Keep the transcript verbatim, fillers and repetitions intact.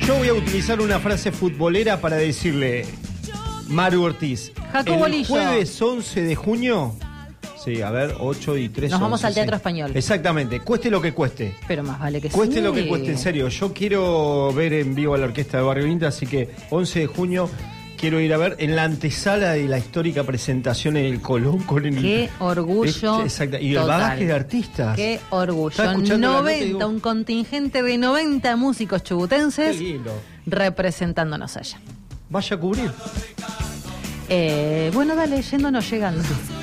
Yo voy a utilizar una frase futbolera para decirle, Maru Ortiz, Jacobo el Lillo. jueves once de junio, sí, a ver, ocho y tres. Nos vamos once, al Teatro sí. Español. Exactamente, cueste lo que cueste. Pero más vale que Cueste sí. lo que cueste, en serio. Yo quiero ver en vivo a la orquesta de Barrio Vinta, así que once de junio quiero ir a ver en la antesala de la histórica presentación en el Colón con el... Qué orgullo. Este, exacto, y el total. bagaje de artistas. Qué Estaba orgullo. escuchando la nota y noventa, digo, un contingente de noventa músicos chubutenses qué lindo. representándonos allá. Vaya a cubrir. Eh, bueno, dale, yéndonos llegando.